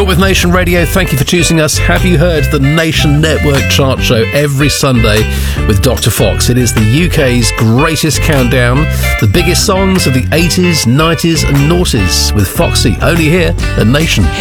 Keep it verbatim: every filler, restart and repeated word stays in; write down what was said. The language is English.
You're with Nation Radio. Thank you for choosing us. Have you heard the Nation Network chart show every Sunday with Doctor Fox? It is the U K's greatest countdown, the biggest songs of the eighties, nineties and noughties with Foxy, only here at Nation.